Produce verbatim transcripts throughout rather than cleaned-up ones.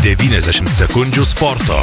devyniasdešimt sekundžių sporto.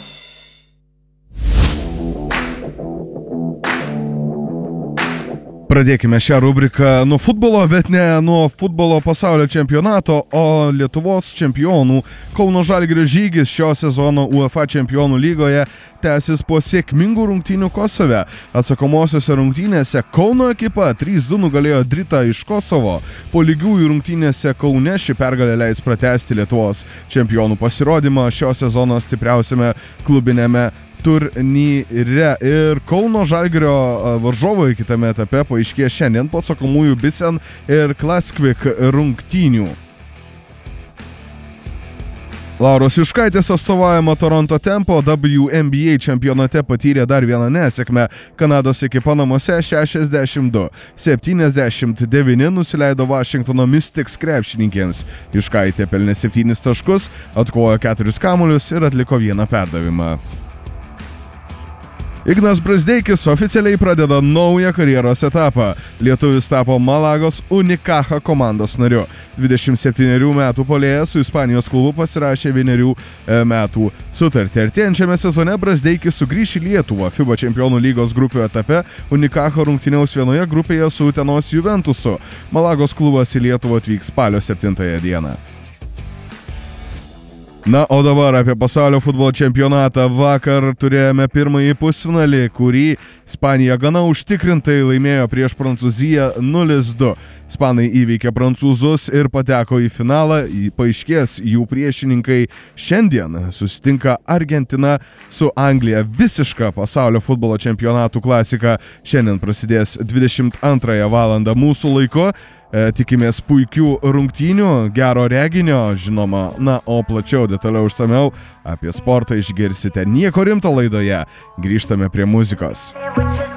Pradėkime šią rubriką nuo futbolo, bet ne nuo futbolo pasaulio čempionato, o Lietuvos čempionų Kauno Žalgirio žygis šio sezono UEFA čempionų lygoje tęsis po sėkmingų rungtynių Kosove. Atsakomosiose rungtynėse Kauno ekipa trys du nugalėjo Dritą iš Kosovo. Po lygiųjų rungtynėse Kaune ši pergalė leis pratęsti Lietuvos čempionų pasirodymą šio sezono stipriausiame klubinėme turnyre. Ir Kauno Žalgirio varžovai kitame etape paaiškės šiandien po atsakomųjų Bisen ir Klaskvik rungtynių. Lauros Juškaitės atstovaujama Toronto Tempo W N B A čempionate patyrė dar vieną nesėkmę. Kanados ekipa namuose šešiasdešimt du septyniasdešimt devyni nusileido Vašingtono Mystics krepšininkėms. Juškaitė pelnė septynis taškus, atkovojo keturis kamuolius ir atliko vieną perdavimą. Ignas Brazdeikis oficialiai pradeda naują karjeros etapą. Lietuvis tapo Malagos Unicaja komandos nariu. dvidešimt septynerių metų puolėjas su Ispanijos klubu pasirašė vienerių metų sutartį. Artėjančiame sezone Brazdeikis sugrįš į Lietuvą. FIBA čempionų lygos grupių etape Unicaja rungtyniaus vienoje grupėje su Utenos Juventusu. Malagos klubas į Lietuvą atvyks spalio septintąją dieną. Na, o dabar apie pasaulio futbolo čempionatą. Vakar turėjome pirmąjį pusfinalį, kurį Ispanija gana užtikrintai laimėjo prieš Prancūziją nulis du. Ispanai įveikė prancūzus ir pateko į finalą. Paaiškės jų priešininkai. Šiandien susitinka Argentina su Anglija. Visiška pasaulio futbolo čempionatų klasika šiandien prasidės dvidešimt antrąją valandą mūsų laiku. E, tikimės puikių rungtynių, gero reginio, žinoma, na, o plačiau, detaliau išsamiau apie sportą išgirsite Nieko rimto laidoje. Grįžtame prie muzikos.